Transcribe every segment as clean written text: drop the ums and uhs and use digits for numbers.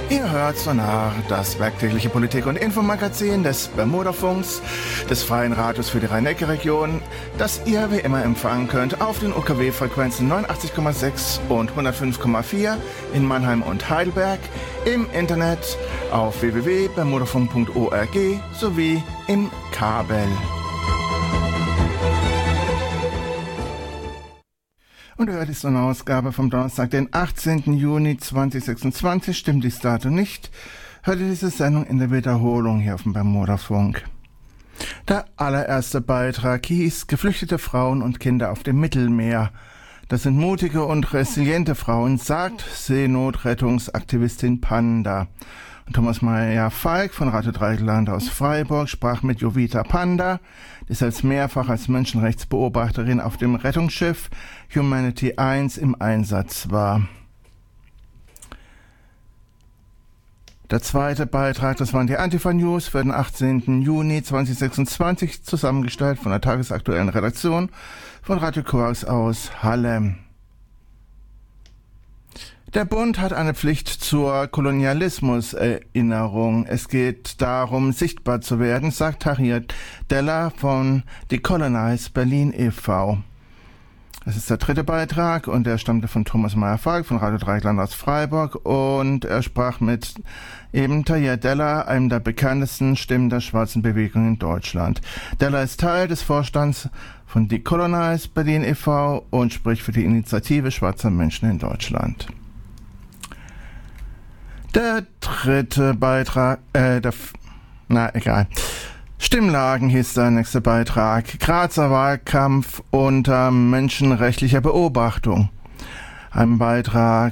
Ihr hört Sonar, das werktägliche Politik- und Infomagazin des Bermudafunks, des Freien Radios für die Rhein-Neckar-Region, das ihr wie immer empfangen könnt auf den UKW-Frequenzen 89,6 und 105,4 in Mannheim und Heidelberg, im Internet auf www.bermudafunk.org sowie im Kabel. Und hört ist eine Ausgabe vom Donnerstag, den 18. Juni 2026. Stimmt dies Datum nicht, hört ihr diese Sendung in der Wiederholung hier auf dem Bermudafunk. Der allererste Beitrag hieß Geflüchtete Frauen und Kinder auf dem Mittelmeer. Das sind mutige und resiliente Frauen, sagt Seenotrettungsaktivistin Panda. Und Thomas Meyer-Falk von Radio Dreieckland aus Freiburg sprach mit Jovita Panda, die selbst mehrfach als Menschenrechtsbeobachterin auf dem Rettungsschiff Humanity 1 im Einsatz war. Der zweite Beitrag, das waren die Antifa-News für den 18. Juni 2026, zusammengestellt von der tagesaktuellen Redaktion von Radio Korax aus Halle. Der Bund hat eine Pflicht zur Kolonialismuserinnerung. Es geht darum, sichtbar zu werden, sagt Harriet Deller von Decolonize Berlin e.V. Das ist der dritte Beitrag und der stammte von Thomas Meyer-Falk von Radio Dreieckland aus Freiburg und er sprach mit eben Harriet Deller, einem der bekanntesten Stimmen der schwarzen Bewegung in Deutschland. Deller ist Teil des Vorstands von Decolonize Berlin e.V. und spricht für die Initiative schwarzer Menschen in Deutschland. Der dritte Beitrag, Stimmlagen hieß der nächste Beitrag. Grazer Wahlkampf unter menschenrechtlicher Beobachtung. Ein Beitrag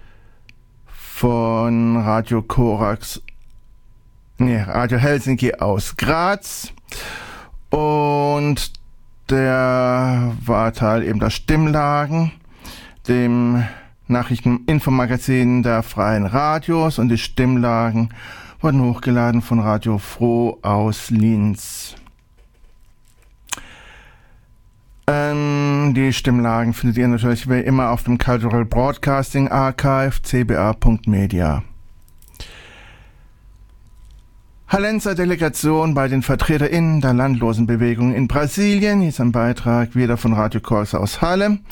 von Radio Helsinki aus Graz. Und der war Teil eben der Stimmlagen, dem Nachrichteninfomagazin der Freien Radios, und die Stimmlagen wurden hochgeladen von Radio Froh aus Linz. Die Stimmlagen findet ihr natürlich wie immer auf dem Cultural Broadcasting Archive cba.media. Hallenser Delegation bei den VertreterInnen der Landlosenbewegung in Brasilien, hieß ein Beitrag wieder von Radio Korax aus Halle.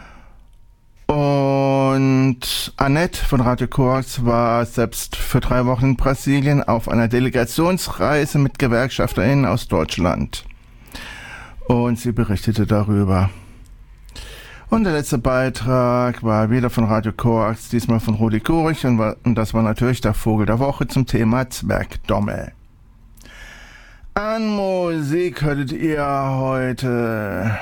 Und Annette von Radio Korax war selbst für 3 Wochen in Brasilien auf einer Delegationsreise mit GewerkschafterInnen aus Deutschland. Und sie berichtete darüber. Und der letzte Beitrag war wieder von Radio Korax, diesmal von Rudi Kurich, und das war natürlich der Vogel der Woche zum Thema Zwergdommel. An Musik hörtet ihr heute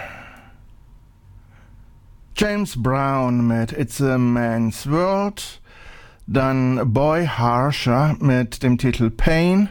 James Brown mit It's a Man's World, dann Boy Harsher mit dem Titel Pain,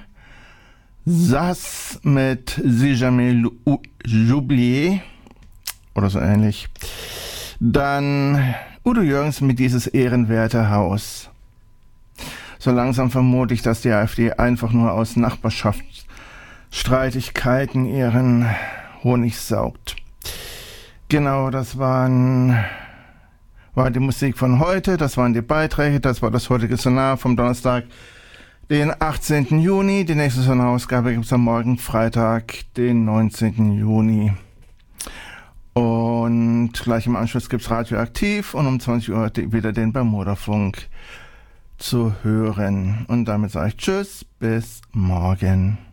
Sass mit Si Jamais J'oublié oder so ähnlich, dann Udo Jürgens mit Dieses ehrenwerte Haus. So langsam vermute ich, dass die AfD einfach nur aus Nachbarschaftsstreitigkeiten ihren Honig saugt. Genau, das war die Musik von heute, das waren die Beiträge, das war das heutige Sonar vom Donnerstag, den 18. Juni. Die nächste Sonarausgabe gibt es am Morgen, Freitag, den 19. Juni. Und gleich im Anschluss gibt es Radioaktiv und um 20 Uhr wieder den Bermudafunk zu hören. Und damit sage ich Tschüss, bis morgen.